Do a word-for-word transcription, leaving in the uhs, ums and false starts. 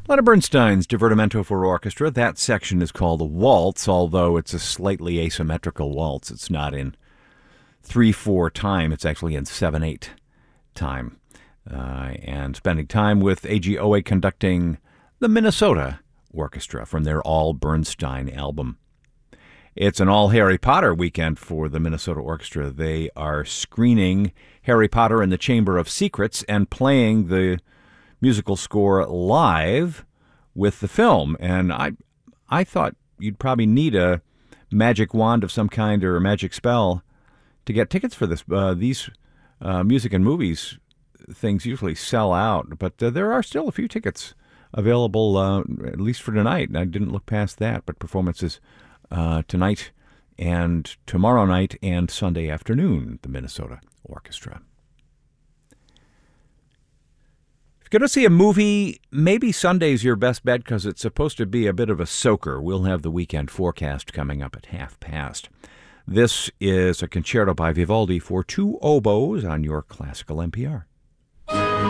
Leonard Bernstein's Divertimento for Orchestra. That section is called a waltz, although it's a slightly asymmetrical waltz. It's not in three four time. It's actually in seven eight time. Uh, and spending time with A G Owe conducting the Minnesota Orchestra from their All Bernstein album. It's an all Harry Potter weekend for the Minnesota Orchestra. They are screening Harry Potter and the Chamber of Secrets and playing the musical score live with the film. And I I thought you'd probably need a magic wand of some kind or a magic spell to get tickets for this. Uh, these uh, music and movies things usually sell out, but uh, there are still a few tickets available, uh, at least for tonight. And I didn't look past that, but performances uh, tonight and tomorrow night and Sunday afternoon, the Minnesota Orchestra. If you're going to see a movie, maybe Sunday's your best bet because it's supposed to be a bit of a soaker. We'll have the weekend forecast coming up at half past. This is a concerto by Vivaldi for two oboes on your Classical N P R.